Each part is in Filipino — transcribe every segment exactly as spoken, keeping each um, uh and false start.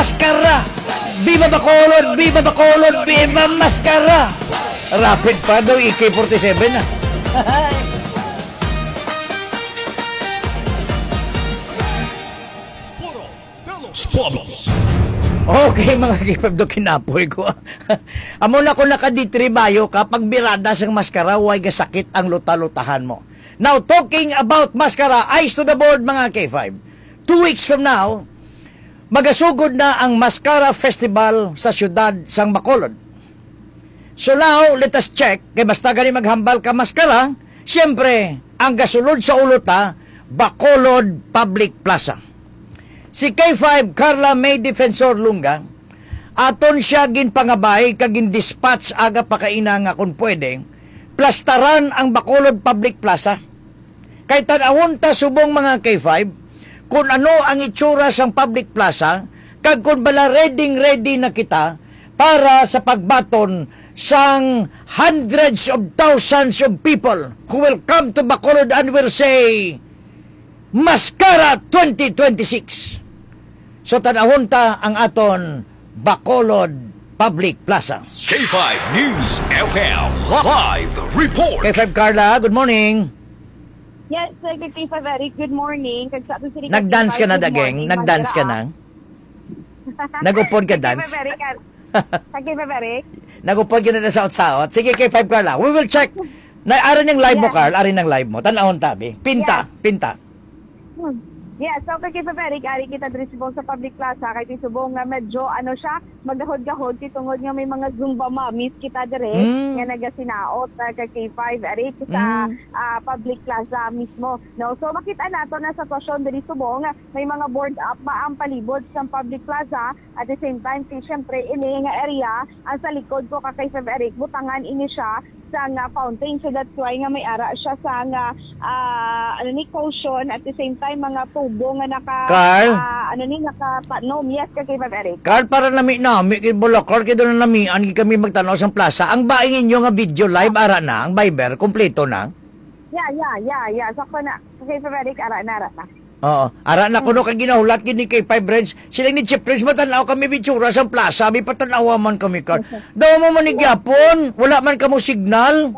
Maskara! Viva Bacolod! Viva Bacolod! Viva Maskara! Rapid pa daw, E K forty-seven na. Okay, mga kipab do kinapoy ko. Amo na ko nakaditribayo kapag birada sang maskara, huwag sakit ang luta-lutahan mo. Now, talking about maskara, eyes to the board, mga K five. Two weeks from now, magasugod na ang Maskara Festival sa siyudad sang Bacolod. So now, let us check, kay basta gani maghambal ka maskara, siyempre, ang gasulod sa ulota, Bacolod Public Plaza. Si K five Carla May Defensor Lunga, aton siya ginpangabay kagin dispatch aga pakaina nga kung pwede, plastaran ang Bacolod Public Plaza. Kay tanawon ta subong mga K five, kung ano ang itsura sang public plaza, kag kung bala ready ready na kita para sa pagbaton sang hundreds of thousands of people who will come to Bacolod and will say, Maskara twenty twenty-six. So tanahon ta ang aton Bacolod Public Plaza. K five News F M Live Report. K five Carla, good morning. Yes, uh, K five Eric, good morning. Nag-dance ka na, Dageng? Nag-dance ka na? Nag-upod ka dance? K five Eric. Nag-upod ka na sa out-saot? Sige, K five Carla, we will check. Na, arin ng live mo, Carl. Arin ng live mo. Tanahon tabi. Pinta. Pinta. Hmm. Yeah, so kay K five Eric, ari kita diri subong sa public plaza kay subong nga medyo ano siya, magahod-gahod tungod nga may mga Zumba mommies kita dire mm. nga nagasinaot uh, kay K five Eric sa mm. uh, public plaza mismo. No, so makita nato na sa sitwasyon diri subong may mga board up maang palibot sa public plaza at the same time si syempre ini nga area ang sa likod ko kay K five Eric butangan ini siya sa nga fountain, so that's why nga may ara siya sa nga uh, ano ni caution at the same time mga tubo nga naka Carl? Uh, ano ni nakapanom. Yes, kay K five Eric. Carl, para nami nami kay Bulacor kay doon nami ani kami magtanaw sa plaza. Ang baingin nyo nga video live ara na, ang Viber kompleto na. Yeah, yeah, yeah, yeah. Sakto na. Kay K five Eric ara na ara na. Oo. Ara na kuno kay ginahulat gini kay Five Friends. Sila ni Chief Prince matanaw kami bitsura sa plaza, mi patanawa man kami Carl. Daw mo man gyapon, wala man kamo signal.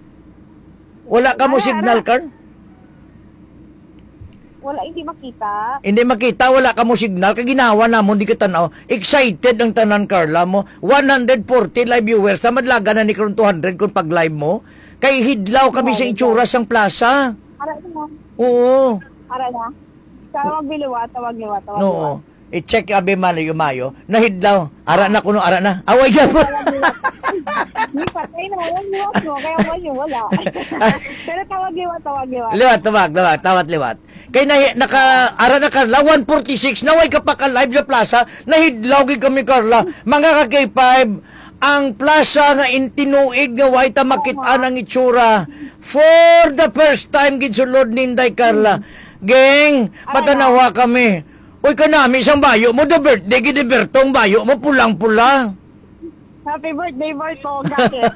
Wala kamo signal, Carl? Wala, hindi makita. Hindi makita, wala ka mo signal. Kaya ginawa na mo, hindi ka tanaw. Excited ang tanan, Carla mo. one hundred forty live viewers. Tamadlaga na ni karon two hundred kung pag live mo. Kay hidlaw kami sa itsura sang plaza. Ara na. Oo. Ara na. Sa magbiliwa, tawag liwa, tawag Oo. liwa. I-check abi malayo mayo. Nahidlaw. Ara na kuno, ara na. Away ka mo. Hindi patay na, walang liwat mo. Kaya wala, wala. Pero tawag liwa, tawag liwa. Liwat, tawag, tawag, tawat liwat. Kay na, naka, ara na Carla, one forty-six, naway ka pa ka live sa plaza, nahidlaw gid kami Carla. Mga ka K five, ang plaza nga intinuig nga way ta makit-an ang itsura. For the first time gid sulod ninday Carla. Geng, patanawa kami. Uy kanami isang bayo mo, the birthday gid Bertong bayo mo pulang-pula. Happy birthday, Berto. Bakit?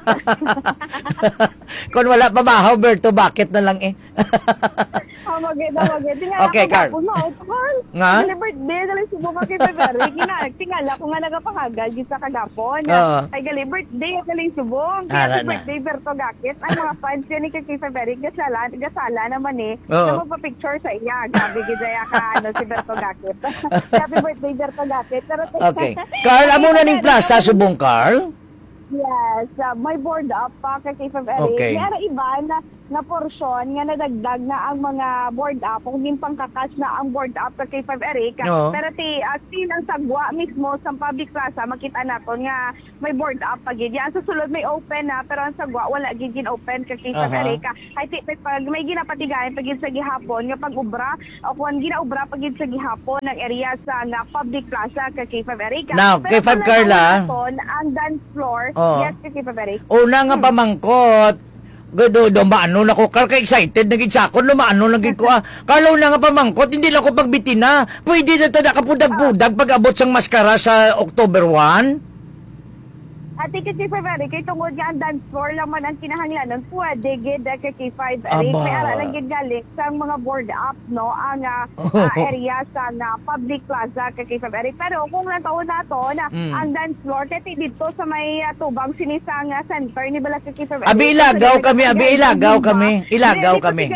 Kung wala pa bahaw, Berto, bakit na lang eh? Oh, maganda, maganda. Tingala Okay, ko Carl. Carl. Carl. Nga? Happy birthday, galing subukan kay Beberi. Tingala ko nga nagapangagad yung sa kagapon. Oo. Ay, galing birthday, galing subong. Ara Kaya happy na. birthday, Berto Gakit. Ang mga fans yan ni kay Beberi, gasala, gasala naman eh. Oo. Na magpa-picture sa iya. Gabi, gidaya ka, ano, si Berto Gakit. Happy birthday, Berto Gakit. Pero, Okay. Carl, amo na ning plaza subong Carl? Yes, uh, may board up pa kay K five Eric. Okay. May ara iba na, na porsyon nga nadagdag na ang mga board up kung din pangkakas na ang board up kay K five Eric. Oo. Pero ti as in ang sagwa mismo sa public plaza makita naton nga may board up pa gid. Yan sa sulod may open na pero ang sagwa wala gid gin open kay K five Aha. Eric. Ay ti pag may ginapatigayan pagid sa gihapon nga pag-ubra o kung ginaubra pagid sa gihapon ng area sa nga public plaza kay K five Eric. Now, K five Carla. Ang dance floor. Oo. Yes, kay K five Eric. Una nga pamangkot. Gado do maano na ko Carl, ka excited naging sakon lumaano lagi ko ah. Kalaw na nga pamangkot, hindi lang ko pagbitin na. Pwede na tada kapudag-pudag pag abot sang maskara sa October one. Ay, At kay K five Eric, kay tungod nga ang dance floor lang man ang kinahanglanon, pwede gid kay K five Eric. Aba. May ara lang gid galing sa mga board up, no, ang uh, uh, area sa uh, public plaza kay K five Eric. Pero kung nataon nato na Mm. ang dance floor, kaya dito sa may uh, tubang sinisang uh, center ni Bala kay K five Eric. Abi ilagaw kami, abi ilagaw kami. Ilagaw kami.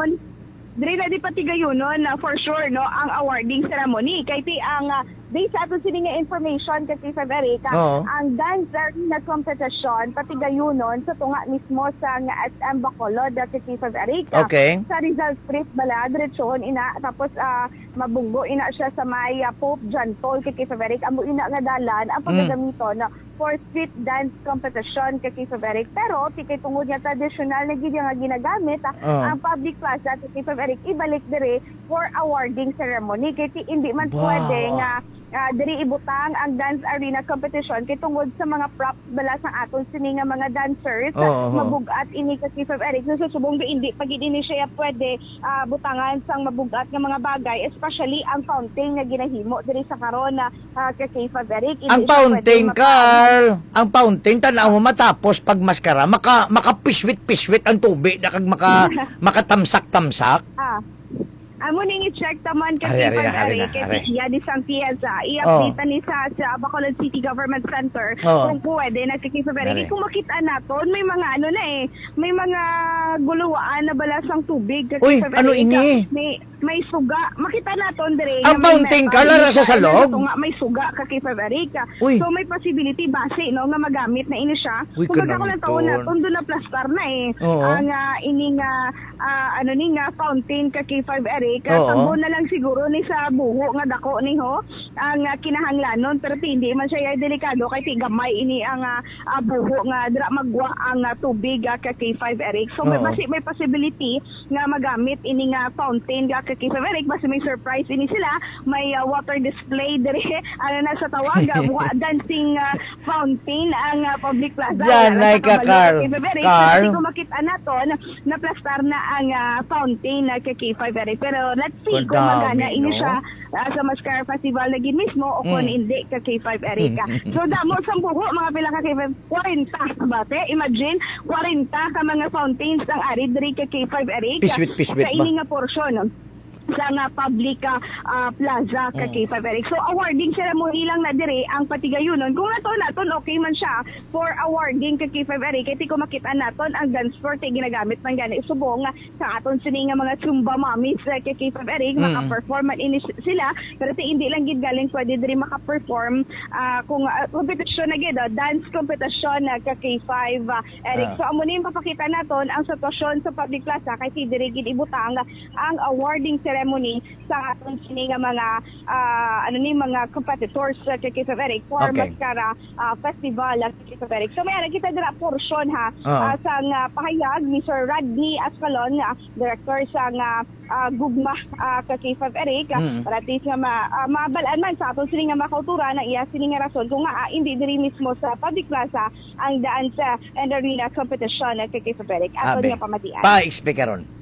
Dili na di pati gayunon na for sure no ang awarding ceremony kay ti ang uh, based sa ato sini nga information kay K five Eric Oo. ang dance na competition pati gayunon sa tunga mismo sa nga S M Bacolod kay K five Eric. Okay. Sa Rizal Street bala diretsyon ina tapos uh, mabunggo ina siya sa may uh, Pope John Paul kay K five Eric amo ina nga dalan ang paggamito na for street dance competition kay K five Eric. Pero tikay tungod nga traditional na gid nga ginagamit ah, Oo. ang public plaza kay K five Eric ibalik dire for awarding ceremony kay ti hindi man Wow. pwede nga uh, diri ibutang ang dance arena competition kay tungod sa mga props bala sa aton sini nga mga dancers Oo, oo. mabugat ini kay K five Eric so subong hindi pag ini siya pwede ah, butangan sang mabugat nga mga bagay especially ang fountain nga ginahimo diri sa karon na uh, kay K five Eric. Hindi Ang siya fountain, pwede mapa- Carl, ang fountain, tanaw mo matapos pag maskara, maka, makapiswit-piswit ang tubig na kag maka, makatamsak-tamsak. Ah. Amo ning i-check taman kay Ari, ari K five na, ari Eric na, kay ari. Tia di San Piazza. I-update ni sa sa Bacolod City Government Center Oo. kung pwede na kay K five Ari. Eric. Kung makita naton may mga ano na eh, may mga guluwaan na balasang tubig kay Uy, K five ano Eric. ini? May may suga. Makita naton dire. Ang fountain, Carl, ara sa salog? Nga may suga kay K five Eric. Uy. So may possibility base no nga magamit na ini siya. Uy, Kung baga ko kanang lang taon na ton. tondo na plastar na eh. Oo. Ang ah, ini nga ah, ano ni nga fountain kay K five Eric. Oo. Tambo na lang siguro ni sa buho nga dako ni ho ang uh, kinahanglanon pero hindi man siya delikado kay ti gamay ini ang uh, uh, buho nga dira magwa ang uh, tubig uh, kay K five Eric. So may Oo. basi may possibility nga magamit ini nga fountain uh, kay K five Eric basi may surprise ini sila may uh, water display dire ano na sa tawag uh, buha- dancing uh, fountain ang uh, public plaza. Diyan, Wala like sa ka, kabalo Carl. kay K five Eric. Carl. Kasi kung makita naton na plastar na ang uh, fountain uh, kay K five Eric pero let's see Ang kung dami, magana ini no? siya uh, sa Mascara Festival na gid mismo o kung Mm. hindi ka K five Eric. So damo sa buho mga pila ka K five forty bate imagine forty ka mga fountains ang ari diri ka K five Eric. Piswit-piswit sa ba? ini nga portion sa nga public ah, ah, plaza ka Mm. K five Eric. So awarding ceremony lang na dire ang patigayunon. Kung nato naton okay man siya for awarding ka K five Eric. Kaya ti ko makita naton ang dance floor tay ginagamit man gani subong nga sa aton sini nga mga Zumba mommies uh, kay K five Eric Mm. maka-perform man ini sila pero ti hindi lang gid galing pwede diri maka-perform ah, kung uh, competition na gid oh, dance competition na ka K five uh, Ah. Eric. So amo ni papakita naton ang sitwasyon sa public plaza kay ti diri gid ibutang ang awarding ceremony sa aton sini nga mga ah, ano ni mga competitors sa kay K five Eric for Okay. Mascara ah, Festival sa K five Eric. So may ana kita dira portion ha Oo. ah, sa nga pahayag ni Sir Rodney Ascalon nga director sa nga ah, gugma ah, ka K five Eric Mm. para at least nga ma, ah, mabalaan man sa aton sini nga makautura na iya sini nga rason kung nga ah, hindi diri mismo sa public plaza ang daan sa and arena competition sa K five Eric. Aton Abi. nga pamatian. Pa-explicaron.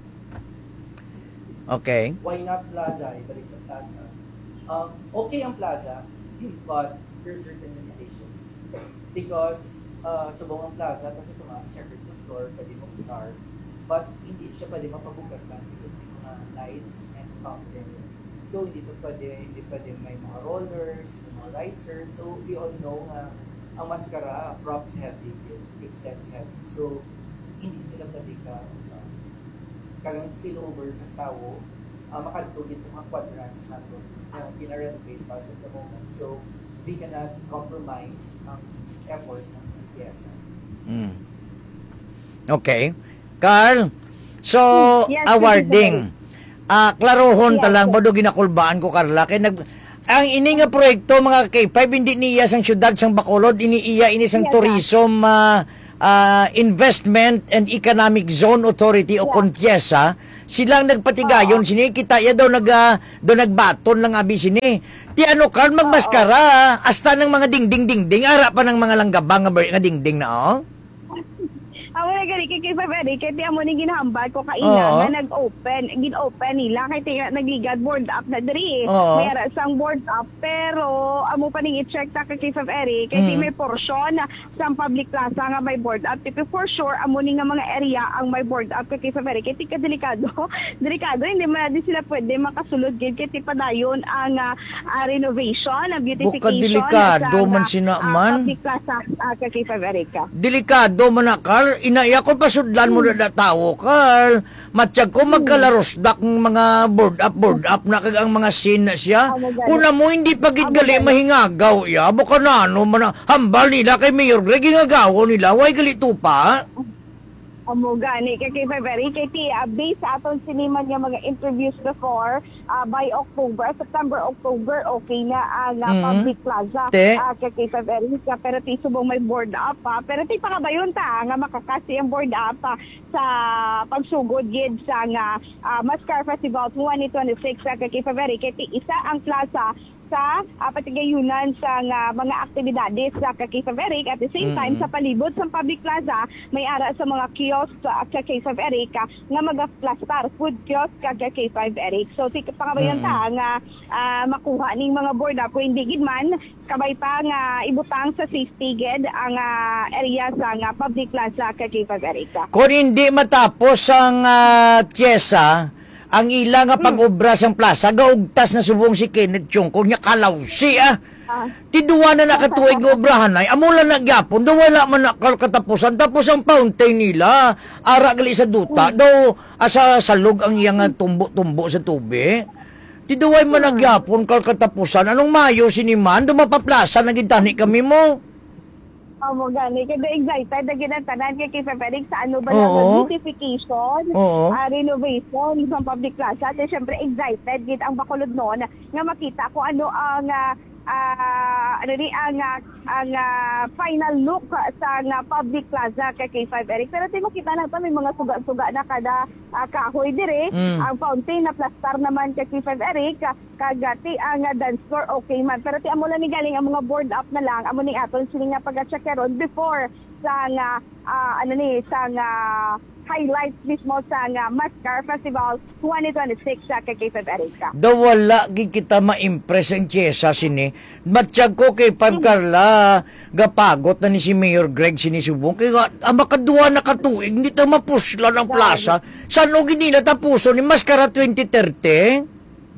Okay. Why not plaza? Ibalik sa plaza. Um, okay ang plaza, but there's certain limitations. Because uh, subong ang plaza, kasi ito nga, siyempre the floor, pwede mong start, but hindi siya pwede mapabugatan because may mga lights and fountain. So hindi to pwede, hindi pwede may mga rollers, mga risers. So we all know nga ang maskara, props heavy, it sets heavy. So hindi sila pwede ka sa kagang spillover sa tao, uh, makatulid sa mga quadrants natin na pinarenovate pa sa the moment. So, we cannot compromise ang effort ng C P S. Mm. Okay. Carl, so, Yes, awarding. Ah, klarohon Yes, talang yes. bado ginakulbaan ko, Carla. Kay nag ang ini nga proyekto mga K five hindi niya sang syudad sang Bacolod, iniiya ini sang Yes, tourism ah, ah, Investment and Economic Zone Authority o Yeah. Contiesa. Silang nagpatigayon sini kita ya daw nag ah, daw nagbaton lang abi sini. Ti ano Carl magmaskara hasta ng mga dingding dingding ara pa ng mga langgabang nga ber- nga dingding na oh. Ako na gani kay K five Eric, kaya tiyan mo ni ginahambal ko Oo. kaina nga nag-open, gin-open nila, kaya tiyan nagligad board up na diri. Oo. May ara sang board up, pero amo pa ning i-check ta kay K five Eric, kaya Mm. may portion sa public plaza nga may board up. Tipi for sure, amo ni nga mga area ang may board up kay K five Eric, kaya tika delikado. Delikado, hindi man di sila pwede makasulod gid kay tipadayon ang ah, ah, renovation, ang beautification. Buka delikado sa, man ah, sina ah, man. public plaza ah, kay K five Eric. Delikado man na, Carl. Inaya ko pasudlan mo na na tao, Carl. Matsyag ko magkalaros dak ng mga board up, board up na kag ang mga scene na siya. Amo gani. Kuna mo hindi pagid Amo gali gani. mahingagaw ya. Buka na ano man na, hambal nila kay Mayor Greg, hingagaw nila. Way gali tupa. Amo gani kay K five Eric, kay ti uh, based sa aton siniman nga mga interviews before, uh, by October, September, October, okay na ang uh, Mhm. public plaza Te. uh, kay K five Eric. Uh, pero ti subong may board up pa, pero ti pakabayon ta nga makakasi ang board up ah, sa pagsugod gid sa nga uh, Mascar Festival twenty twenty-six uh, kay K five Eric, kay ti isa ang plaza sa uh, patigayunan sa nga mga aktibidades sa K five Eric. At the same time, Mm. sa palibot sa public plaza, may ara sa mga kiosk sa K five Eric ah, nga magaplastar food kiosk sa K five Eric. So, ti pangabayan Mm. ta nga ah, makuha ning mga board up, kung hindi gid man kabay pa nga ibutang sa safety gid ang ah, area sa nga public plaza sa K five Eric. Kung hindi matapos ang uh, Tiesa, ang ila nga pag-obra sang plaza, gaugtas na subong si Kenneth Chung, kung niya kalawsi ah. Ah. Tiduwa na nakatuig nga obrahan ay, amula na gyapon, daw wala man nakal katapusan, tapos ang fountain nila, ara gali sa duta, daw asa salog ang iyang nga tumbo-tumbo sa tubig. Tiduway man nagyapon kal katapusan, anong mayo siniman, dumapaplasa, nagintani kami mo. Amo gani, kada excited na ginatanan kay K five Eric sa ano ba Oo. na beautification, Oo. ah, renovation sa public plaza. At syempre excited gid ang bakulod noon nga makita ko ano ang ah, ah, ano ni ang ah, ang ah, final look sa nga public plaza kay K five Eric. Pero timo kita na pa may mga suga-suga na kada ah, kahoy dire. Mm. Ang fountain na plastar naman kay K five Eric, ah, kagati ang ah, dance floor okay man. Pero ti amo lang ni galing ang mga board up na lang amo ning aton sini nga pag-checkeron before sa nga ah, ano ni sa nga highlights mismo sa nga Mascar Festival twenty twenty-six sa kay K five Eric. Daw wala gid kita ma-impress ang Tiesa sini. Matsyag ko kay Pab Carla, gapagot na ni si Mayor Greg sinisubong. Kaya ang makaduwa na katuig, hindi ta mapusla ng plaza. Saan o gini na tapuso ni Mascara twenty thirty?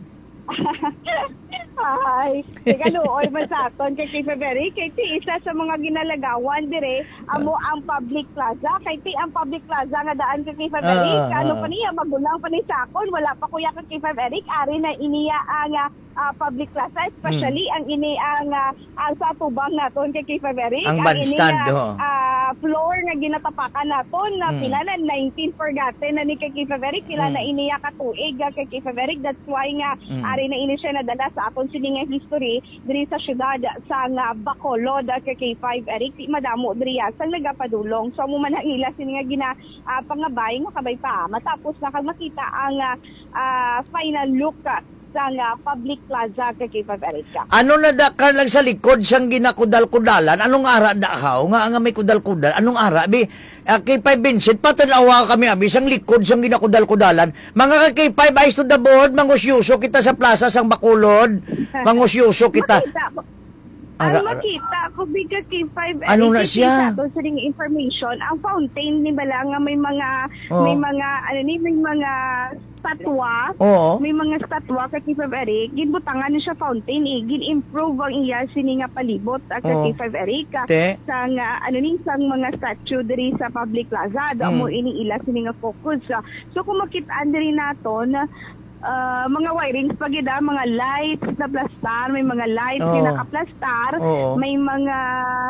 Ay, tigaluoy man sa aton kay K five Eric, kay ti isa sa mga ginalagawan dire amo ang public plaza, kay ti ang public plaza nga daan kay K five Eric, Ah, ano ah. pa niya magulang pa ni sakon, wala pa kuya kay K five Eric, ari na iniya ang ah, ah, public plaza, especially ang ini ang ah, ang sa tubang naton kay K five Eric, Ang ini bandstand, nga, oh. ah, floor nga ginatapakan naton na Mm. pila na nineteen forgotten na ni kay K five Eric, pila Mm. na iniya ka tuig ah, kay K five Eric. That's why nga Mm. ari na ini siya nadala sa aton sini nga history diri sa syudad sa nga Bacolod kay K five Eric. Di madamo diri sang nagapadulong. So mo man ang ila sini nga gina ah, pangabay nga kabay pa matapos na kag makita ang ah, ah, final look ah, sa nga public plaza kay K five Eric. Ano na da ka lang sa likod siyang ginakudal-kudalan? Anong ara da haw? Nga nga may kudal-kudal. Anong ara? Bi, uh, K five Vincent, patanawa kami abi, siyang likod siyang ginakudal-kudalan. Mga ka K five Eyes to the Board, mangusyuso kita sa plaza sang Bacolod. Mangusyuso kita. Makita ko. Ara, Ang ara. makita ko biga K five Ano na Eric, siya? Sa sa ring information, ang fountain ni bala nga may mga Oo. may mga ano ni may mga statwa. Oo. May mga statwa kay K five Eric, ginbutangan ni siya fountain eh, gin-improve ang iya sini nga palibot at kay Oo. K five Eric. ah, Te. Sa nga, ano ni, sang mga statue diri sa public plaza, da Mm. mo iniila sini nga focus. ah. So kung makitaan diri naton, ah, mga wirings pag ida, mga lights na plastar, may mga lights Oo. na nakaplastar, Oo. may mga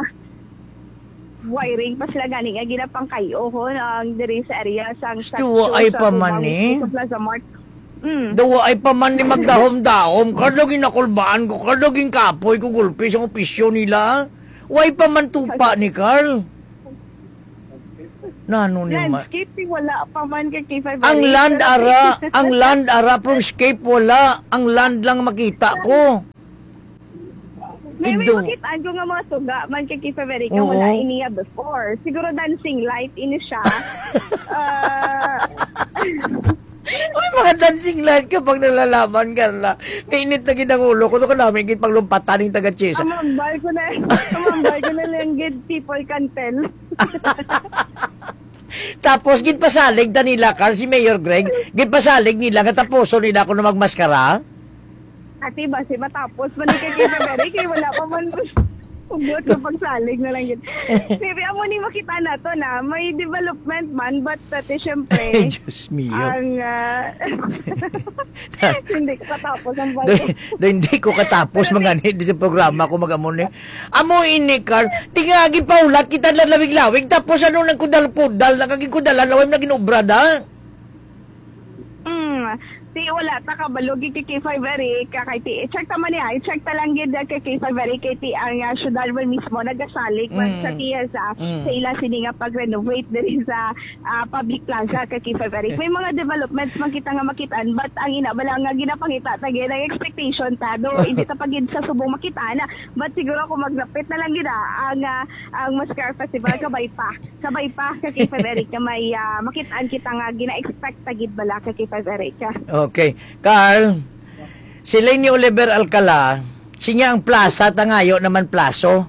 wiring pa sila gani nga ginapang kayo ho ang diri sa area sang Sto, ay pa man eh. sa Plaza Mart. Mm. Dawa ay pa man ni magdahom-dahom. Kadaging nakulbaan ko, kadaging kapoy ko gulpi sa opisyo nila. Way pa man tupa ni Carl. Nano ni ma... Landscape wala pa man kay K five Ang Eric. land Pero- ara, ang land ara, pero scape wala. Ang land lang makita ko. May may Ido. makitaan ko nga mga suga man kay Kay Feberica Oo. mo na iniya before. Siguro dancing light ini siya. Ah, Ay, mga dancing light kapag nalalaman ka na. Kainit na ginangulo ko. Ito ka namin git panglumpatan ng taga-chesa. amambay ko na, amambay ko na lang good people can tell. Tapos, ginpasalig na nila, Carl, si Mayor Greg, ginpasalig nila, katapuso nila ako na magmaskara. Ati ba si matapos man ni kay Kay Feberica wala pa man ugot na pagsalig na lang yun. Maybe amo ni makita na to na may development man but ati syempre Diyos mio. ang ah, hindi ko katapos ang Do, bago. do, hindi ko katapos mga ni sa programa ko magamon eh. Amo ini, Carl, tingagi pa ulat kita lalawig-lawig, tapos ano nang kudal-kudal, nakaging kudalan, lawim na ginubrada. Mm. Si wala ta kabalog kay Kay Feberica kay ti check ta man niya i-check ta lang gid kay Kay Feberica kay ti ang uh, syudad man mismo nagasalik man Mm. sa tiya sa Mm. sa ila sini nga pag-renovate diri sa ah, public plaza kay Kay Feberica. May mga developments man kita nga makitaan but ang ina bala nga ginapangita ta gid ang expectation ta do hindi ta pagid sa subong makita na but siguro kung maglapit na lang gid ah, ang ah, ang Mascara Festival kabay pa kabay pa kay Kay Feberica may ah, makitaan kita nga gina-expect ta gid bala kay Kay Feberica. Okay. Carl, si Lenny Oliver Alcala, siya ang plaza, tangayo naman plaso.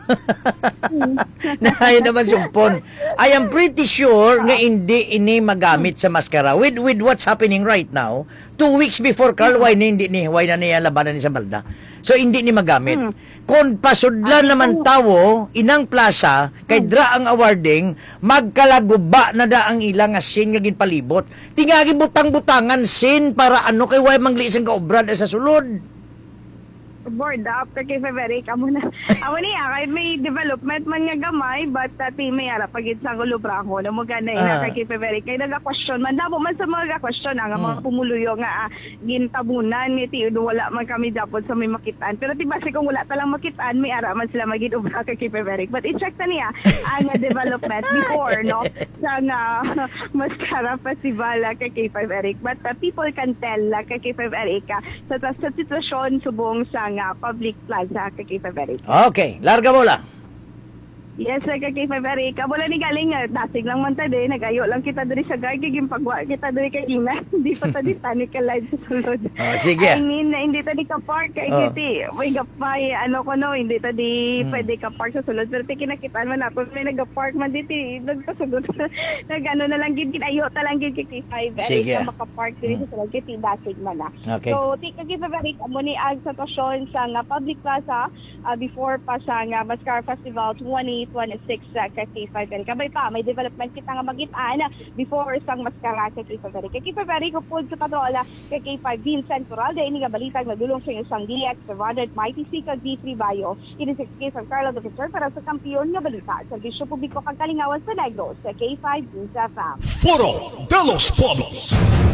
Nahayo naman sumpon. I am pretty sure nga hindi ini magamit sa maskara. With with what's happening right now, two weeks before Carl, why na hindi ni, why na niya labanan ni sa balda. So, hindi ni magamit. Kung pasudlan naman tawo, inang plaza, kay dra ang awarding, magkalaguba na da ang ilang nga sin nga ginpalibot. Tingagi butang-butangan sin para ano kay way mangliisang kaobrad sa sulod. Board up kay Feberica mo na. Amo niya kahit may development man nga gamay but ati may ara pagit sa gulubra ko na mo ganay na Ah. kay Feberica kay naga-question man dabo man sa mga question nga mga pumuluyo nga ah, gintabunan ni ti wala man kami dapat sa may makitaan pero ti base kung wala talang makitaan may ara man sila magidubra kay Feberica but i-check ta niya ang development before no sa nga Mascara Festival ah, kay Feberica but uh, people can tell uh, kay Feberica sa, sa sitwasyon subong sa nga public plaza kay Feberica. Okay, larga bola. Yes, sir, kay Feberica. Wala ni galing nga. Dasig lang man tadi. Nagayo lang kita diri sa gay. Kaging pagwa kita diri kay Ina. Hindi pa tadi tani ka live sa sulod. Oh, sige. I mean, hindi tadi ka park kay Oh. Kiti. May gapay, ano ko no, hindi tadi Hmm. pwede ka park sa sulod. Pero ti kinakitaan man ako. May nag-park man diti. Nagpasugod. Nag-ano na lang gid. Kinayo ta lang gid kay Feberica. Sige. Makapark diri sa sulod. Kiti dasig man na. Okay. So, ti kay Feberica mo ni ang sitwasyon sa nga public plaza uh, before pa sa nga Mascara Festival twenty twenty-six sa uh, kay Feberica. Kabay pa, may development kita nga magitaan before sang Mascara kay Feberica. Kay Feberica po sa patrola kay K five Vincent Coral. Dahil nga balitag nagdulong siya isang D X seven hundred Mighty Sika D three Bayo. It is a case of Carlo de Victor para sa kampiyon nga balita. Servisyo publiko kang kalingawan sa Negros sa K five News F M. Foro de los Pueblos.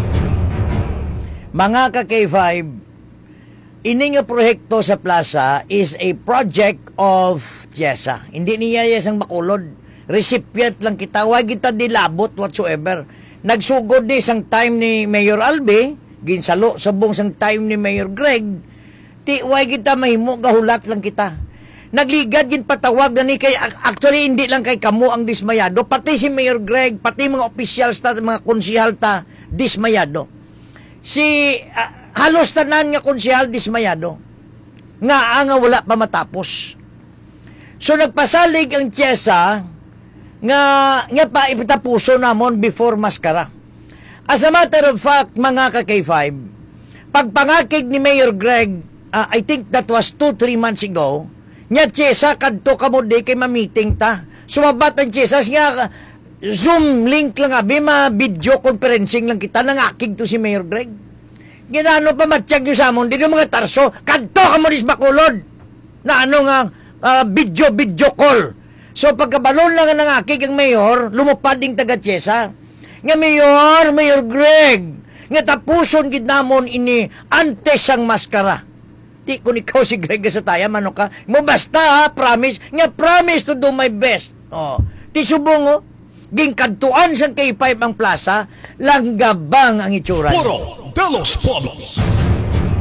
Mga ka-K five, ini nga proyekto sa plaza is a project of Tiesa. Hindi niya yasang makulod. Recipient lang kita. Huwag kita dilabot whatsoever. Nagsugod ni isang time ni Mayor Albe, ginsalo sabong sang time ni Mayor Greg, ti huwag kita mahimo, gahulat lang kita. Nagligad yun patawag na ni kay, actually hindi lang kay kamo ang dismayado, pati si Mayor Greg, pati mga officials ta, mga konsihal ta, dismayado. Si, uh, halos tanan nga konsihal dismayado. Nga nga wala pa matapos. So nagpasalig ang Tiesa nga nga pa ipatapuso namon before Mascara. As a matter of fact, mga ka-K five, pagpangakig ni Mayor Greg, uh, I think that was two three months ago, nya Tiesa kadto kamo di kay ma-meeting ta. Sumabat ang Tiesa nga Zoom link lang abi, ma video conferencing lang kita nangakig to si Mayor Greg. Ginano pa matsyag yung samon, di mga tarso, kadto kamo dis bakulod. Na ano nga, uh, video video call. So pagkabalon lang nga nangakig ang mayor, lumupad ding taga Tiesa. Nga mayor, Mayor Greg, nga tapuson gid namon ini antes ang Mascara. Di ko ikaw si Greg sa taya, mano ka? Mo basta ha, promise. Nga promise to do my best. Oh, ti subong oh, gingkadtuan sang K five ang plaza, langgabang ang itsura. Foro de los Pueblos.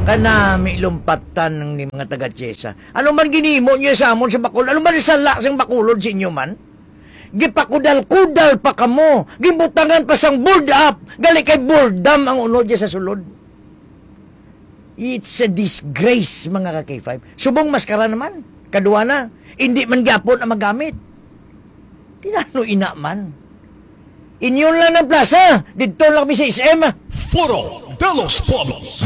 Kanami lumpatan ng ni mga taga-Chesa. Ano man ginimo niyo sa amon sa Bacolod? Ano man sala sang Bacolod sa inyo man? Gipakudal-kudal pa kamo. Gibutangan pa sang board up. Gali kay boredom ang unod diya sa sulod. It's a disgrace, mga ka-K five. Subong maskara naman. Kadua na. Hindi man gyapon ang magamit. Tinano ina man. Inyon lang ng plaza. Dito lang kami sa S M. Foro de los Pueblos.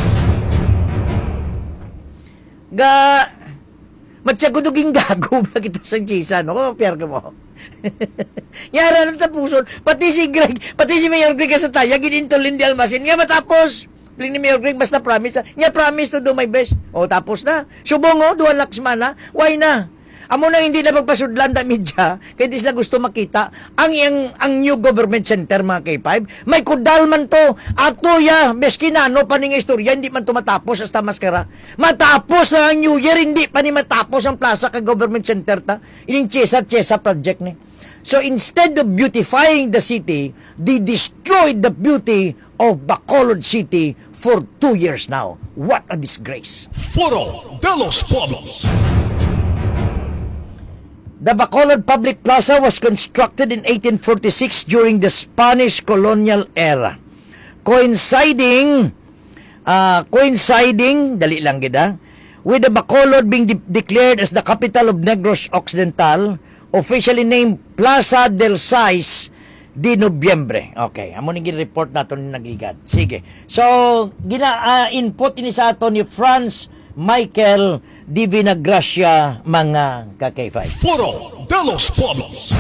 Ga, matsaguduging gago ba kita sa Chisa, no? Kapiyar ka mo. Yara ng tapuson. Pati si Greg, pati si Mayor Greg sa taya, ginintulin di almasin. Nga matapos. Piling ni Mayor Greg, basta promise. Nga promise to do my best. O, tapos na. Subong, o, duwan laksman na. Why na? Amo na hindi na magpasudlan da media, kaya di sila gusto makita ang ang, ang new government center, mga K five. May kudal man to. Ato ya, beski nano pa ning istorya, hindi man to matapos hasta maskara. Matapos na ang New Year, hindi pa ni matapos ang plaza ka government center ta. Ining Chesa Chesa project ni. So instead of beautifying the city, they destroyed the beauty of Bacolod City for two years now. What a disgrace. Foro de los Pueblos. The Bacolod Public Plaza was constructed in eighteen forty-six during the Spanish colonial era. Coinciding, uh, coinciding, dali lang gida, with the Bacolod being de- declared as the capital of Negros Occidental, officially named Plaza del seis de Nobyembre. Okay, amo ning report nato ni nagligad. Sige. So, gina uh, input ini sa ato ni Franz Michael Di Vinagracia, mga ka-K five. Foro de los Pueblos.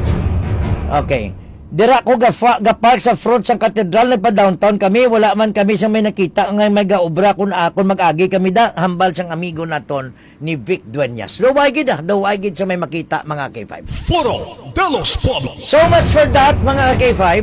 Okay. Dira ko gafa, gapark sa front sa katedral, nagpa downtown kami, wala man kami sa may nakita nga may gaobra kun akon mag-agi kami da hambal sang amigo naton ni Vic Dueñas. Daway gid ah, daway gid sa may makita, mga K five. Foro de los Pueblos. So much for that, mga K five.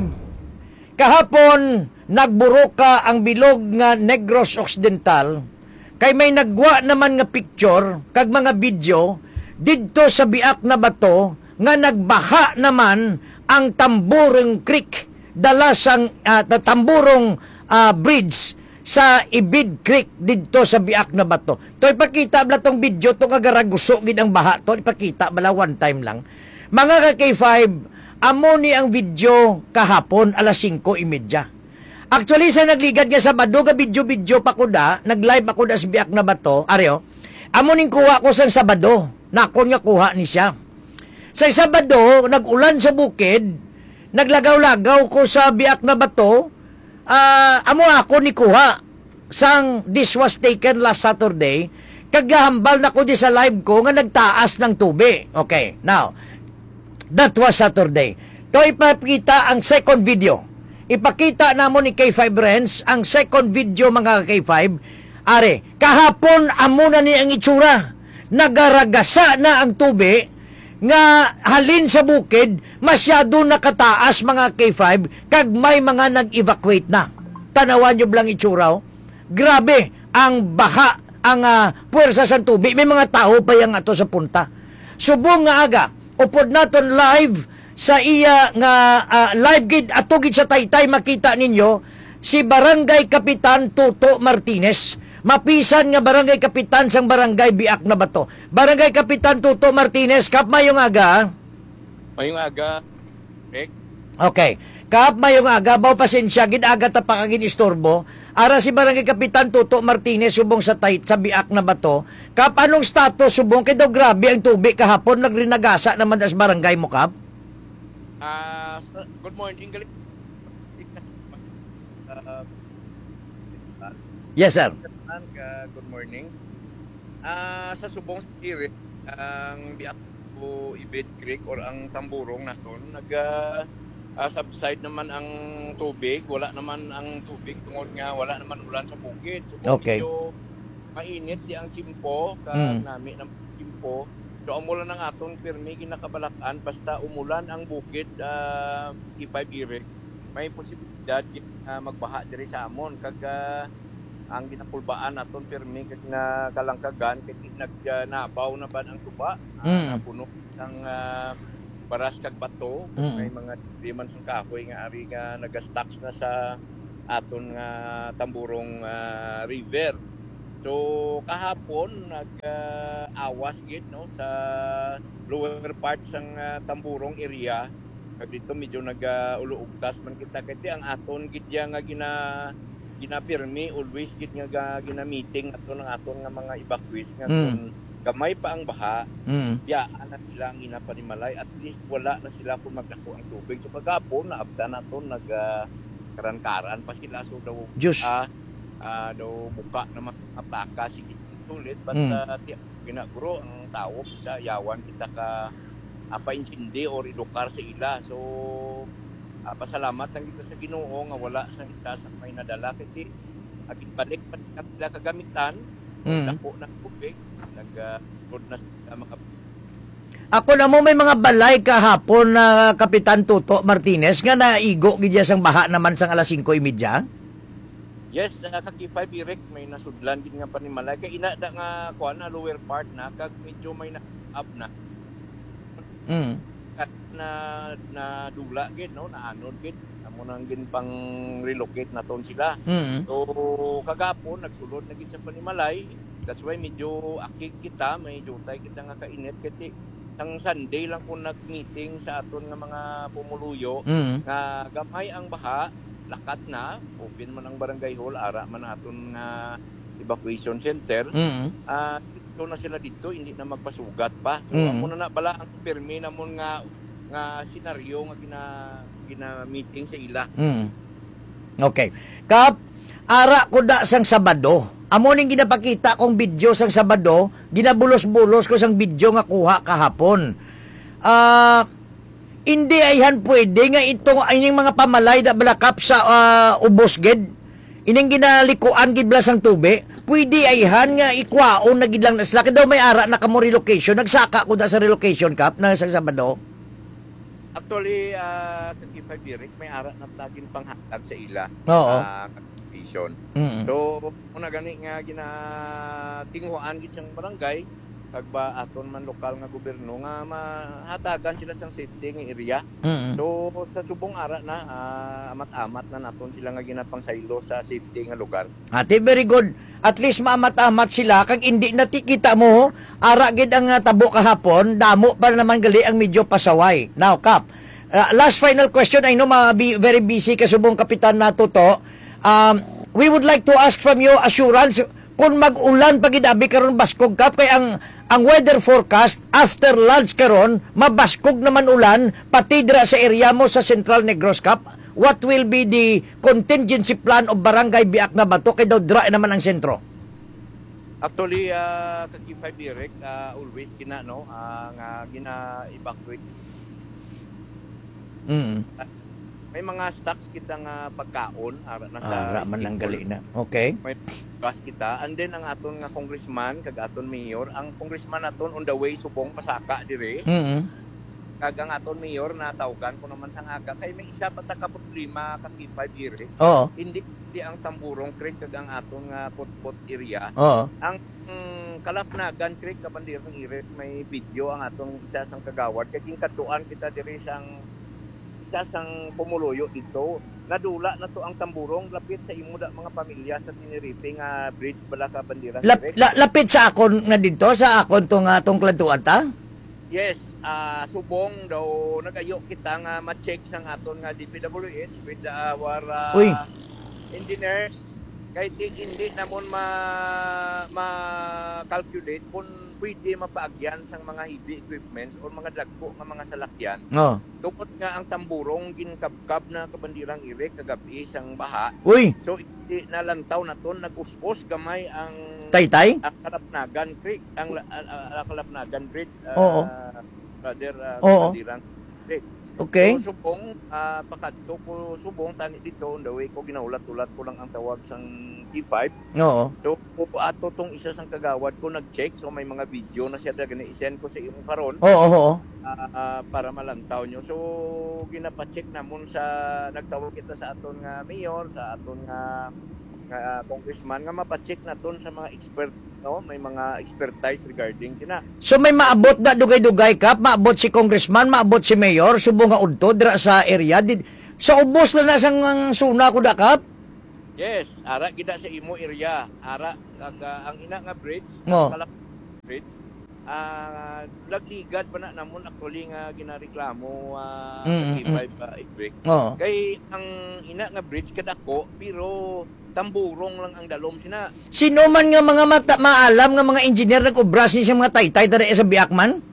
Kahapon nagburoka ang bilog nga Negros Occidental. Kay may nagwa naman nga picture, kag mga video, didto sa biak na bato, nga nagbaha naman ang Tamburong Creek, dala sang uh, Tamburong uh, Bridge sa Ibid Creek, didto sa biak na bato. To ipakita bala tong video, to nga garaguso gid ang baha, to ipakita bala one time lang. Mga ka-K five, amo ni ang video kahapon, alas singko trenta. Actually, sa nagligad nga Sabado, ka video-video pa ko da, nag-live ako da sa biak na bato, areo, amo ning kuha ko sa Sabado, nakon nga kuha ni siya. Sa Sabado, nag-ulan sa bukid, naglagaw-lagaw ko sa biak na bato, uh, amo ako ni kuha. Sang this was taken last Saturday, kagahambal na ko di sa live ko nga nagtaas ng tubig. Okay, now, that was Saturday. To ipakita ang second video. Ipakita namo ni K five Renz ang second video, mga K five. Are, kahapon amo na ni ang itsura. Nagaragasa na ang tubig nga halin sa bukid, masyado nakataas, mga K five, kag may mga nag-evacuate na. Tanawan nyo blang itsura. Grabe ang baha, ang uh, puwersa sa tubig. May mga tao pa yang ato sa punta. Subong nga aga, upod naton live sa iya nga uh, live gid ato gid sa Taytay, makita ninyo si Barangay Kapitan Toto Martinez, mapisan nga Barangay Kapitan sang Barangay Biak na Bato. Barangay Kapitan Toto Martinez, kap mayong aga. Mayong aga, Rick. Okay, kap mayong aga, baw pasensya gid aga ta pa kagin istorbo. Ara si Barangay Kapitan Toto Martinez subong sa Tayt sa Biak na Bato. Kap anong status subong kay daw grabe ang tubig kahapon, nagrinagasa naman as barangay mo, kap? Ah, uh, good morning. Galing. Uh, Yes, sir. uh, good morning. Ah, uh, sa Subong Spirit, ang biak ko Ibid Creek or ang Tamburong naton, nag uh, uh, subside naman ang tubig, wala naman ang tubig tungod nga wala naman ulan sa bukid. So, okay. Medyo mainit di ang Chimpo, ka mm. nami ng Chimpo. So, umulan ng aton, pirmi, kinakabalakan, basta umulan ang bukid, uh, K five Irek, may posibilidad uh, magbaha diri sa amon. Kag uh, ang ginapulbaan aton, pirmi, kag nga kalangkagan, kag nagnabaw uh, na ba ang tuba, uh, mm. puno ng uh, baras kag bato, mm. may mga diman sang kahoy nga ari nga nagastocks na sa aton nga Tamburong uh, River. So kahapon nag-awas gid no sa lower part sang uh, Tamburong area. Kag dito medyo nag-uluugtas man kita kay ang aton gid ya nga gina ginapirmi always gid nga ga- gina-meeting aton ang aton nga mga evacuees nga Mm. kung gamay pa ang baha, Mm. biyaan na sila ang ginapanimalay at least wala na sila kung magdako ang tubig. So kagapon naabda na to nag uh, karan-karan pa sila so daw Diyos. ah ah, daw buka na mga plaka sige sulit but Mm. uh, ti- ginaguro ang tao sa yawan kita ka apa intindi or edukar sa ila. So ah, pasalamat lang kita sa Ginoo nga wala sa kita sa may nadala kay agit balik pa sila kagamitan Mm. dako na tubig nag uh, na sila mga Ako na mo may mga balay kahapon na Kapitan Tuto Martinez nga naigo gid sang baha naman sang alas singko trenta. yes uh, kag five irek may nasudlan gid nga panimalay kay ina da nga kuan na lower part na kag medyo may na up na Mm. Kat na na dula gid no na anod gid amo nang gin pang relocate naton sila. Mm. So kagapon nagsulod na gid sa panimalay. That's why medyo akig kita may jutay kita nga kainit kay sang Sunday lang ko nag-meeting sa aton nga mga pumuluyo Mm. nga gamay ang baha, lakat na, open man ang barangay hall, ara man aton nga evacuation center. Mm. Ah, dito na sila dito, hindi na magpasugat pa. So Mm. amo na na bala ang permi namon nga nga senaryo nga gina gina meeting sa ila. Mm. Okay. Kap, ara ko da sang Sabado. Amo ning ginapakita kong video sang Sabado, ginabulos-bulos ko sang video nga kuha kahapon. Ah, hindi ayhan pwede nga itong ining mga pamalay da balakap sa ah, ubos gid. Ining ginalikuan gid bla sang tubi. Pwede ayhan nga ikwaon na gid lang na sila. Kaya daw may ara na kamo relocation. Nagsaka ko da sa relocation kap na sang Sabado. Actually, uh, kag direct may ara na tagin panghatag sa ila. Oo. Ah, evacuation. Mm. So, una gani nga gina tinguhan gid sang barangay kag ba aton man lokal nga gobyerno nga mahatagan sila sang safety nga area. Mm. So sa subong ara na ah, amat-amat na naton sila nga ginapangsaylo sa safety nga lugar. Ate, very good. At least maamat-amat sila kag hindi natikita mo ara gid ang uh, tabo kahapon, damo pa naman gali ang medyo pasaway. Now, Kap, uh, last final question. I know ma be very busy kasubong kapitan nato to. Um, we would like to ask from you assurance kung mag-ulan pag idabi karon baskog Kap kay ang ang weather forecast after lunch karon mabaskog naman ulan pati dira sa area mo sa Central Negros Kap. What will be the contingency plan of Barangay Biak na Bato kay daw dra naman ang sentro? Actually uh, kag five direct ah, always gina no ah, nga gina-evacuate. Mm. May mga stocks kita nga pagkaon ara na sa Ah, man nang gali na. Okay. may gas kita and then ang aton nga congressman kag aton mayor ang congressman naton on the way subong pasaka dire Mm. kag ang aton mayor na tawgan ko naman sang aga kay may isa pa ta ka problema kag five dire Oo. hindi hindi ang Tamburong Creek kag ang aton nga Putput area Oo. ang mm, Kalapnagan Creek kabandirang iret may video ang atong isa sang kagawad kay katuan kita dire sang isa sang pumuluyo dito nadula na to ang Tamburong lapit sa imo da mga pamilya sa Tinerife nga bridge bala ka bandira Lap, la, lapit sa akon nga dito sa akon tong atong kladuan ta. yes ah subong daw nagayo kita nga ma-check sang aton nga D P W H with our uh, Uy. engineers kay di hindi namon ma ma calculate kung pwede mapaagyan sang mga heavy equipments o mga dagko nga mga salakyan Oo. tungod nga ang Tamburong ginkabkab na kabandirang ire kagabi sang baha. Uy, So hindi nalantaw na ton nag-us-us gamay ang Taytay? ang Kalapnagan Creek, ang uh, uh, Kalapnagan Bridge. Uh, Oo. Brother uh, Oo. kabandirang Creek. Okay. So subong uh, pakadto ko subong tani dito on the way ko ginaulat-ulat ko lang ang tawag sang T five. Oo. So po ato tong isa sang kagawad ko nag-check so may mga video na siya gani i-send ko sa imong karon. Oo, oo. Ah, ah, para malantaw nyo. So, ginapacheck namon sa, nagtawag kita sa aton nga mayor, sa aton nga, nga congressman, nga mapacheck na ton sa mga expert, no? May mga expertise regarding sina. So may maabot na dugay-dugay Kap, maabot si congressman, maabot si mayor, subong nga udto dira sa area. Did, sa ubos na na sang ang suna ko da Kap? Yes, ara gida sa imo area. Ara Kag ah, ang ina nga bridge, Mo. ang Kalap bridge, ah lagligad pa na namon actually nga ginareklamo ah Mm, K five uh, Ibrik. Oo. Kay ang ina nga bridge kadako pero tamburong lang ang dalom sina. Sino man nga mga mata, maalam nga mga engineer nag-ubra siya mga taytay dara sa Biakman?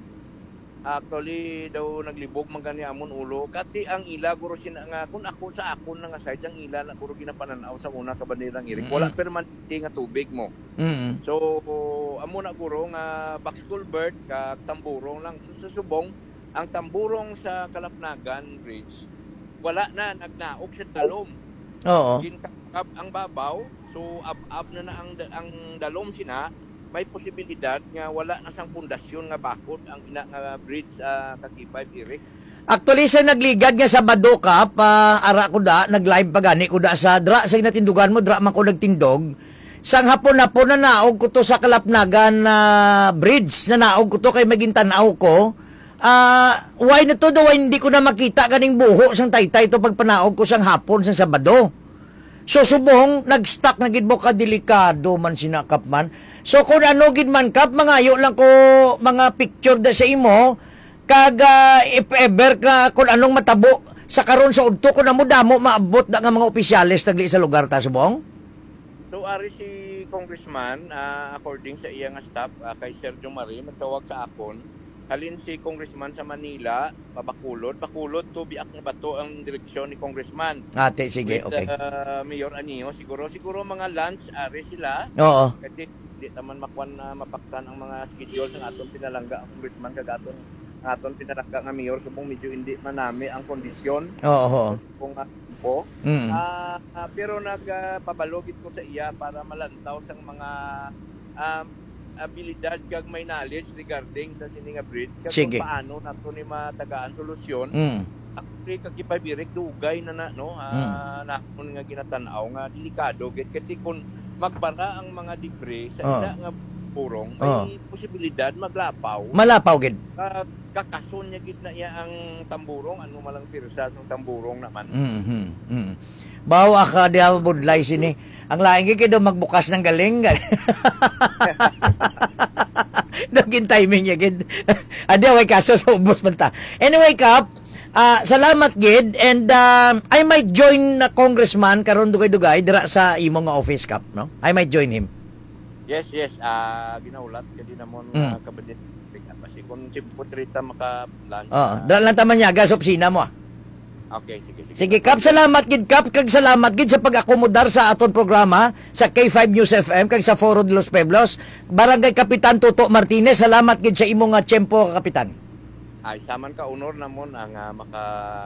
Actually daw naglibog man gani amon ulo kati ang ila guro sina nga kun ako sa akon na nga side ang ila na guro ginapananaw sa una ka bandirang irik. Wala permanente nga tubig mo. Mm. So amo na guro nga box culvert ka tamburong lang so, sa subong ang tamburong sa Kalapnagan Bridge wala na nagnaog sa talom. Oo. Ginkap ang babaw so ab-ab na na ang ang dalom sina may posibilidad nga wala na sang pundasyon nga bakod ang ina nga bridge uh, ka K five Irik. Actually sa nagligad nga sa Badoka pa ara ko da nag-live pa gani ko da sa dra sa natindugan mo dra man ko nagtindog. Sang hapon-hapon na naog ko to sa Kalapnagan na uh, bridge na naog ko to kay maging tanaw ko. Ah, uh, why na to daw hindi ko na makita ganing buho sang taytay to pagpanaog ko sang hapon sang Sabado. So subong nag-stuck na gid mo ka delikado man sinakap man. So kung ano gid man kap mangayo lang ko mga picture da sa imo kag uh, if ever ka kung anong matabo sa karon sa udto ko na mo damo maabot da nga mga opisyales tagli sa lugar ta subong. So ari si congressman uh, according sa iya nga staff uh, kay Sergio Marie nagtawag sa akon halin si congressman sa Manila pabakulod bakulod to biak nga bato ang direksyon ni congressman. Ate sige With, okay. Uh, Mayor Anio siguro siguro mga lunch ari sila. Oo. Kasi di naman makwan na mapaktan ang mga schedule ng aton pinalangga ang congressman kag aton aton pinalangga nga mayor subong medyo hindi manami ang kondisyon. Oo. oo. Kung po. Mm. Ah, ah, pero nagpabalogit ko sa iya para malantaw sang mga um, abilidad kag may knowledge regarding sa sininga bridge kag Sige. kung paano nato ni matagaan solusyon. Mm. Actually kag ipabirik dugay na na no ah, nakon nga ginatanaw nga delikado git kati kun magbara ang mga debris sa Oh. ina nga purong may Oh. posibilidad maglapaw. Malapaw gid. Ka- kakason niya gid na iya ang tamburong ano malang pirsa sang tamburong naman. Mhm. Mm. Bawa ka di ako budlay sini. Ang laing gid daw magbukas ng galing. Daging timing niya gid. Adi way kaso sa ubos man ta. Anyway, Kap, ah, salamat gid and um, I might join na congressman karon dugay-dugay dira sa imo nga office, Kap, no? I might join him. Yes, yes. Ah, ginaulat kadi namon Mm. uh, kabadit kasi kung simputrita maka lunch. Oo, dira lang taman niya sa opisina mo. Ah. Okay, sige, sige. Sige, Kap, salamat gid, Kap, kag salamat gid sa pag-akomodar sa aton programa sa K five News F M kag sa Foro de los Pueblos. Barangay Kapitan Toto Martinez, salamat gid sa imo nga tiyempo, Kapitan. Ay saman ka honor namon ang uh, maka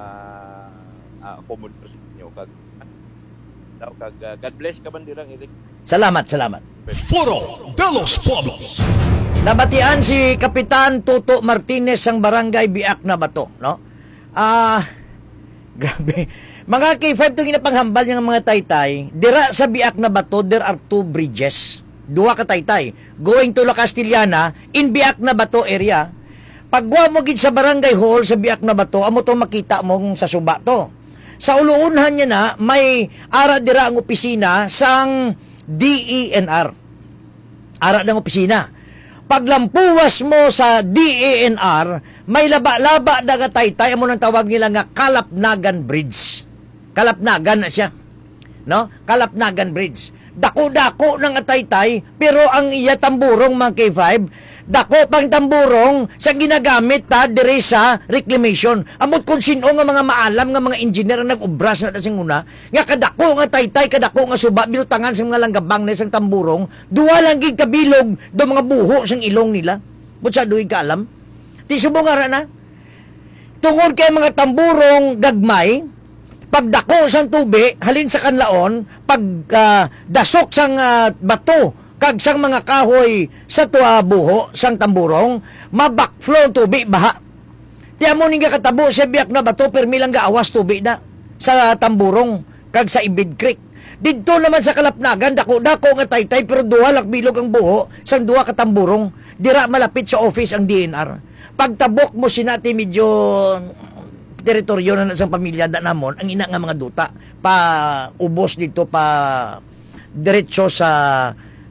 uh, akomodar sa inyo kag daw kag uh, God bless ka bandirang Eric. Salamat, salamat. Foro de los Pueblos. Nabatian si Kapitan Toto Martinez ang Barangay Biak na Bato, no? Ah, grabe. Mga K five to ginapanghambal ng mga taytay, dira sa Biak na Bato there are two bridges. Duha ka taytay going to La Castellana in Biak na Bato area. Pagwa mo gid sa Barangay Hall sa Biak na Bato, amo to makita mo sa suba to. Sa uluunhan niya na may ara dira ang opisina sang D E N R. Ara ng opisina. Paglampuwas mo sa D E N R, may laba-laba na nga taytay, amo nang tawag nila nga Kalapnagan Bridge. Kalapnagan na siya. No? Kalapnagan Bridge. Dako-dako ng taytay, pero ang iya tamburong mga K five, dako pang tamburong sa ginagamit ta dire sa reclamation. Amot kung sino nga mga maalam nga mga engineer ang nag-ubras na sing una, nga kadako nga taytay, kadako nga suba binutangan sa mga langgabang na isang tamburong, duwa lang gid kabilog do mga buho sang ilong nila. Butsa duig ka alam. Ti subo nga ra na. Tungod kay mga tamburong gagmay, pagdako sang tubi halin sa kanlaon, pag uh, dasok sang uh, bato kag sang mga kahoy sa tuwa buho sang tamburong, ma-backflow tubi baha. Ti amo ning katabo sa Biak na Bato permi lang gaawas tubi na sa tamburong kag sa Ibid Creek. Didto naman sa Kalapnagan dako-dako nga taytay pero duha lang bilog ang buho sang duha ka tamburong. Dira malapit sa office ang D N R. Pagtabok mo sinati medyo teritoryo na sa pamilya da namon ang ina nga mga duta pa ubos dito pa diretso sa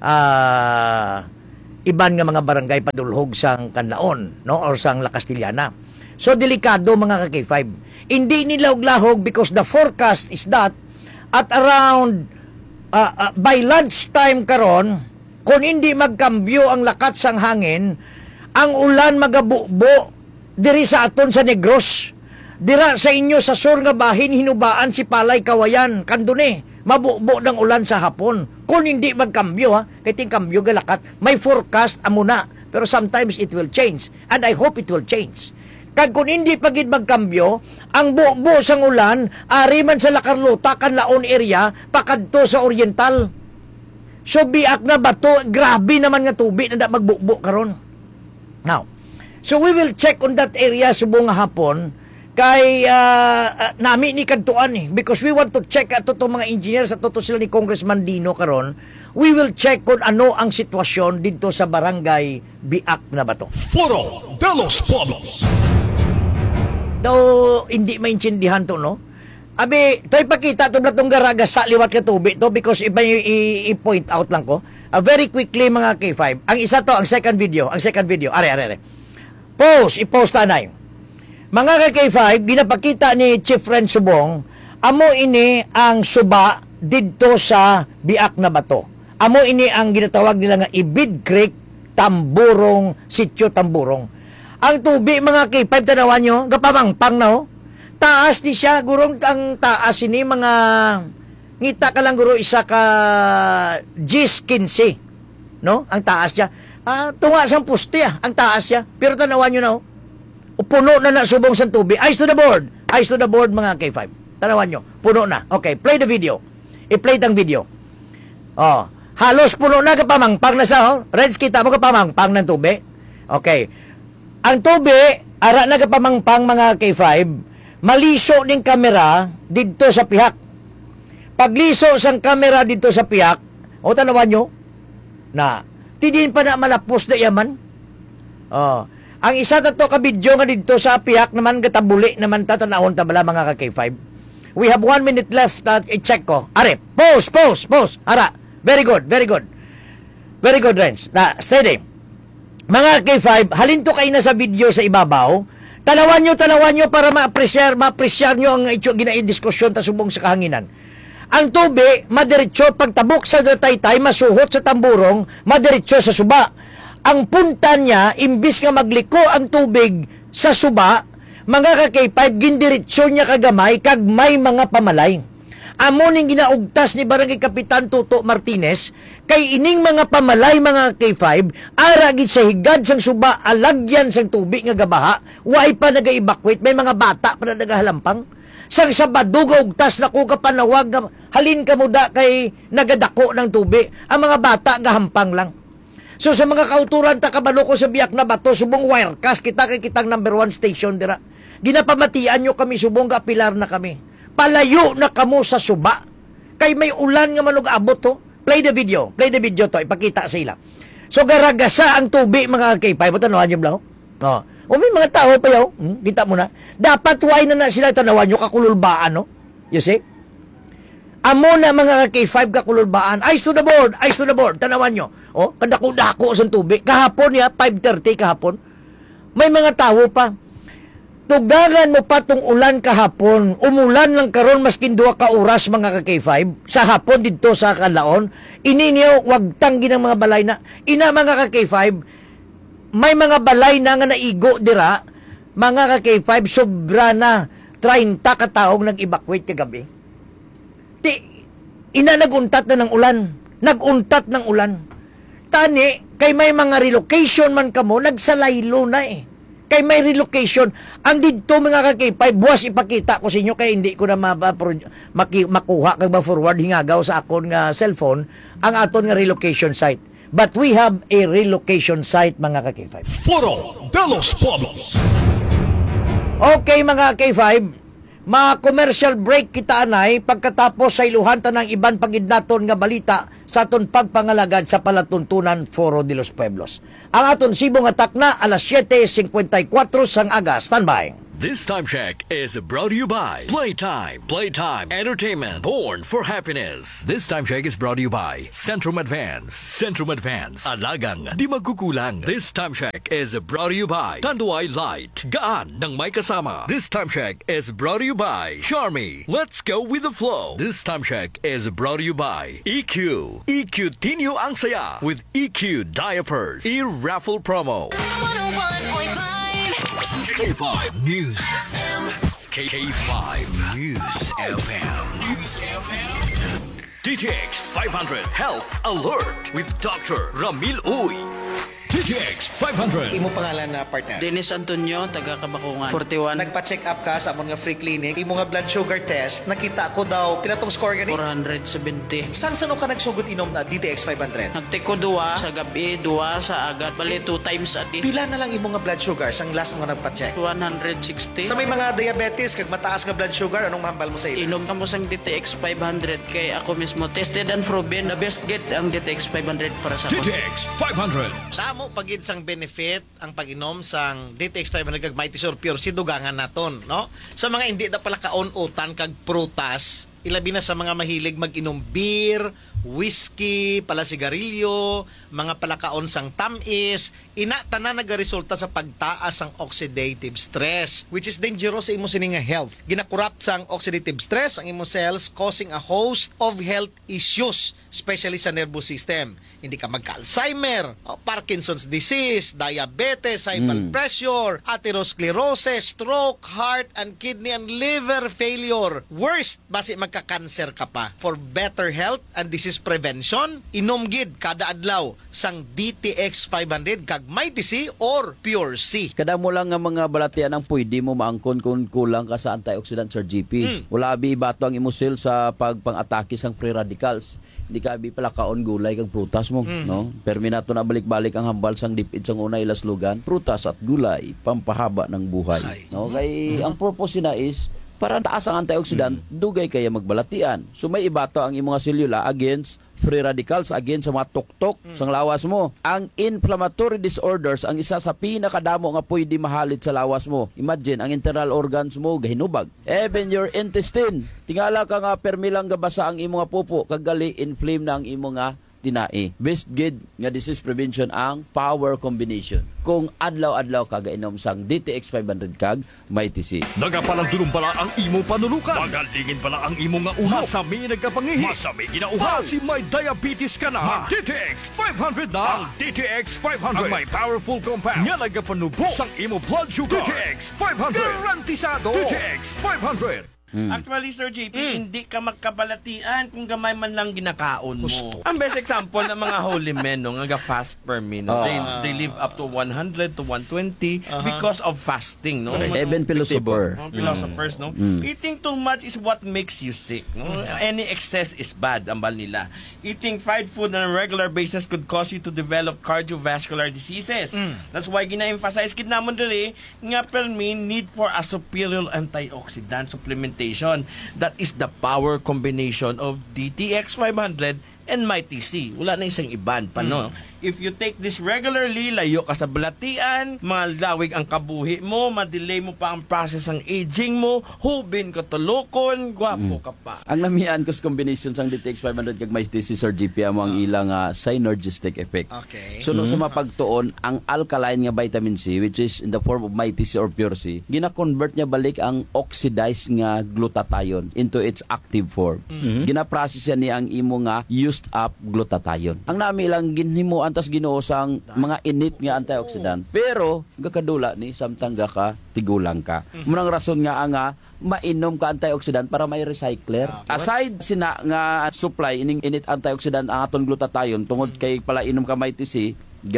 ah, iban nga mga barangay padulhog sang Kanlaon, no, or sang La Castellana. So delikado mga ka K five. Hindi nilahog-lahog because the forecast is that at around uh, uh, by lunchtime karon, kung hindi magkambyo ang lakat sang hangin, ang ulan magabubo diri sa aton sa Negros. Dira sa inyo sa sur nga bahin hinubaan si Palay Kawayan kandune mabubo ng ulan sa hapon. Kung hindi magkambyo ha, kay ting kambyo galakat, may forecast amo na. Pero sometimes it will change and I hope it will change. Kag kung hindi pagid magkambyo, ang bubo sang ulan ari man sa Lacarlota Kanlaon area pakadto sa Oriental. So biak na bato, grabe naman nga tubig na da magbubo karon. Now, so we will check on that area subong nga hapon kay uh, uh, nami ni kadtuan eh, because we want to check ato tong mga engineers at to sila ni Congressman Dino karon. We will check kung ano ang sitwasyon dito sa barangay Biak na Bato. Foro de los Pueblos. Daw hindi maintindihan to, no? Abi, to'y pakita to na tong garaga sa liwat ka tubig to because iba i-point out lang ko. Uh, very quickly mga K five. Ang isa to, ang second video, ang second video. Are, are, are. Post, i-post tanay. Mga ka K five, ginapakita ni Chief Ren Subong, amo ini ang suba didto sa Biak na Bato. Amo ini ang ginatawag nila nga Ibid Creek, Tamburong, Sitio Tamburong. Ang tubig mga K five, tanawan nyo, gapamangpang na ho. Taas di siya, gurong ang taas ini mga, ngita ka lang guro isa ka Gis quince, no? Ang taas niya. Ah, tunga sang puste ah, ang taas niya. Pero tanawan nyo na ho. Puno na na subong sa tubig. Eyes to the board. Eyes to the board mga K five. Tanawan nyo. Puno na. Okay, play the video. I-play tang video. Oh, halos puno na kapamangpang na sa, oh. Reds, kita mo kapamangpang ng tubig. Okay. Ang tubig, ara na kapamangpang mga K five, maliso ning kamera dito sa pihak. Pagliso sang kamera dito sa pihak, o tanawan nyo, na, tidin pa na malapos na yaman. Oh. Ang isa na to ka-video nga dito sa pihak naman gatabuli naman tatanahon tabala mga ka K five. We have one minute left at i-check ko. Are, pause, pause, pause. Ara, very good, very good. Very good, Renz. Na, steady. Mga K five, halinto kayo na sa video sa ibabaw. Tanawan nyo, tanawan nyo para ma-appreciate, ma-appreciate nyo ang ito gina-diskusyon ta subong sa kahanginan. Ang tubig, madiretso pagtabok sa Taytay, masuhot sa Tamburong, madiretso sa suba. Ang punta niya, imbis nga magliko ang tubig sa suba, mga ka K five, gindiretso niya kagamay, kag may mga pamalay. Amo ning ginaugtas ni Barangay Kapitan Tuto Martinez, kay ining mga pamalay mga K five, aragid sa higad sang suba, alagyan sang tubig nga gabaha, way pa naga-evacuate, may mga bata pa na nagahalampang. Sang Sabado gaugtas na ko kapanawag, halin ka muda kay nagadako ng tubig, ang mga bata gahampang lang. So sa mga kauturan ta kabalo ko sa Biak na Bato, subong wirecast kita kay kitang number one station dira. Ginapamatian nyo kami subong kapilar na kami. Palayo na kamo sa suba. Kay may ulan nga manug abot to. Play the video. Play the video to. Ipakita sa ila. So garagasa ang tubig mga K five. Tanawan nyo blang? No. O may mga tao pa yaw. Hmm? Kita mo na. Dapat why na na sila tanawan nyo kakululbaan, no? You see? Amo na mga K five kakululbaan. Eyes to the board. Eyes to the board. Tanawan nyo. O, kadako-dako sa tubig. Kahapon ya, five thirty kahapon. May mga tao pa. Tugangan mo pa tong ulan kahapon. Umulan lang karon maskin duha ka oras mga ka K five. Sa hapon dito sa Kanlaon. Ini niyo, wag tanggi ng mga balay na. Ina mga ka K five, may mga balay na nga naigo dira. Mga ka K five, sobra na thirty ka taong nag-evacuate kagabi. Ti, ina naguntat na ng ulan. Naguntat ng ulan. Tani, kay may mga relocation man kamo, nagsalaylo na eh. Kay may relocation. Ang dito mga ka K five, buwas ipakita ko sa inyo kay hindi ko na maki, makuha kag ma-forward hingagaw sa akon nga cellphone ang aton nga relocation site. But we have a relocation site mga ka K five. Foro de los Pueblos. Okay mga K five, ma-commercial break kita anay pagkatapos sa iluhan tanang iban pagidnaton nga balita sa aton pagpangalagad sa palatuntunan Foro de los Pueblos. Ang aton sibong atak na alas seven fifty-four sang aga. Standby. This time check is brought to you by Playtime. Playtime Entertainment. Born for happiness. This time check is brought to you by Centrum Advance. Centrum Advance. Alagang di magkukulang. This time check is brought to you by Tanduay Light. Gaan ng may kasama. This time check is brought to you by Charmy. Let's go with the flow. This time check is brought to you by E Q. E Q Tinyo ang saya with E Q Diapers. E-raffle promo. one oh one point five K five News F M. K five News F M. News F M. D T X five hundred Health Alert with Doctor Ramil Uy. D T X five hundred. Imo pangalan na partner. Dennis Antonio, taga Kabakungan. forty-one. Nagpa-check up ka sa amon nga free clinic. Imo nga blood sugar test, nakita ko daw kinatong score gani. four seventy. Sang sano ka nagsugod inom na D T X five hundred? Nagtiko duwa sa gabi, duwa sa agat. Bali, two times a day. Pila na lang imo nga blood sugar sang last mo nga nagpa-check? one sixty. Sa may mga diabetes kag mataas nga blood sugar, anong mahambal mo sa ila? Inom ka mo sang D T X five hundred kay ako mismo. Tested and proven. The best get ang D T X five hundred para sa D T ako. X five hundred. Sa amo pagid sang benefit ang pag-inom sang D T X five hundred kag Mighty Sur Pure si dugangan naton, no? Sa mga hindi na pala kaon-utan kag prutas, ilabi na sa mga mahilig mag-inom beer, whiskey, pala sigarilyo, mga palakaon sang tamis, ina tanan nagaresulta sa pagtaas sang oxidative stress, which is dangerous sa imo sini nga health. Ginakorrupt sang oxidative stress ang imo cells, causing a host of health issues, especially sa nervous system. Hindi ka magka-Alzheimer, o Parkinson's disease, diabetes, high blood pressure, atherosclerosis, stroke, heart and kidney and liver failure. Worst, basi magka-cancer ka pa. For better health and disease prevention, inom gid kada adlaw sang D T X five hundred kag Mighty C or Pure C. Kada mo lang nga mga balatian ang pwede mo maangkon kung kulang ka sa antioxidant, Sir G P. Mm. Wala abi bato ang imusil sa pagpang-atake sang free radicals. Hindi ka abi pala kaon gulay kag prutas mo, Mm. no? Perminato na balik-balik ang hambal sang dipid sang una ilaslugan, prutas at gulay pampahaba ng buhay. Ay. No? Kay ang purpose na is para taas ang antioxidant, dugay kaya magbalatian. So may ibato ang imong selula against free radicals, against sa mga tuktok sang lawas mo. Ang inflammatory disorders ang isa sa pinakadamo nga pwede mahalit sa lawas mo. Imagine ang internal organs mo gahinubag. Even your intestine. Tingala ka nga permilang gabasa ang imong nga pupo kagali inflame na ang imong nga tinai. Best gid nga disease prevention ang power combination. Kung adlaw-adlaw ka gainom sang D T X five hundred kag Mighty C. Nagapalandulong pala ang imo panulukan. Magalingin pala ang imo nga ulo. Masami nagkapangihi. Masami ginauhaw. Si may diabetes ka na. D T X five hundred na. Ang D T X five hundred. Ang may powerful compounds. Nga nagapanubo sang imo blood sugar. D T X five hundred. Garantisado. D T X five hundred. Actually, Sir J P, hindi ka magkabalatian kung gamay man lang ginakaon mo. Ang best example ng mga holy men, no, nga fast per minute, Ah. they, they live up to one hundred to one twenty because of fasting. No? Even philosopher. No, philosophers, no? Eating too much is what makes you sick. No? Any excess is bad, ang bal nila. Eating fried food on a regular basis could cause you to develop cardiovascular diseases. That's why gina-emphasize kid namon dali nga pelmin need for a superior antioxidant supplementation. That is the power combination of D T X five hundred and Mighty C. Wala na isang iban pa, no? If you take this regularly, layo ka sa balatian, malawig ang kabuhi mo, madelay mo pa ang process ng aging mo, hubin ka tulokon, gwapo ka pa. Ang namian ko sa combination sang D T X five hundred kag Mighty C, Sir G P amo ang ilang uh, synergistic effect. Okay. So no sumapagtuon ang alkaline nga vitamin C, which is in the form of Mighty C or Pure C, gina-convert niya balik ang oxidized nga glutathione into its active form. Gina-process niya ang imo nga used up glutathione. Ang nami lang ginhimuan tas Ginoo sang mga init nga antioxidant. Pero gakadula ni samtang gaka tigulang ka. Munang rason nga nga mainom ka antioxidant para may recycler. Aside sina nga supply ining init antioxidant ang aton glutathione tungod kay pala inom ka Mighty C,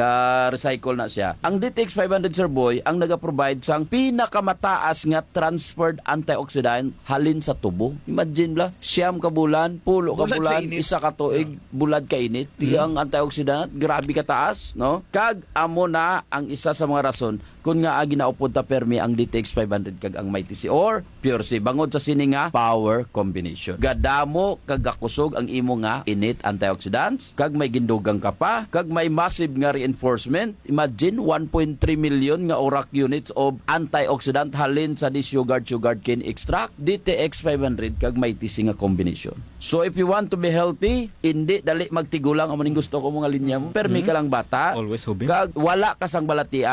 ga recycle na siya. Ang D T X five hundred, Sir Boy, ang naga-provide sang pinakamataas nga transferred antioxidant halin sa tubo. Imagine la, siyam ka bulan, pulo ka Bulad bulan, sa init. isa ka tuig, bulad ka init. Ang antioxidant, grabe ka taas, no? Kag amo na ang isa sa mga rason kun nga agi naupod ta permi ang D T X five hundred kag ang Mighty C or Pure C bangod sa sini nga power combination. Gadamo kag gakusog ang imo nga init antioxidants kag may gindugang ka pa kag may massive nga reinforcement. Imagine one point three million nga orak units of antioxidant halin sa this yogurt sugar cane extract D T X five hundred kag Mighty C nga combination. So if you want to be healthy, hindi dali magtigulang amo ning gusto ko mga linya mo. Permi ka lang bata. Always hubin. Kag wala ka sang balatian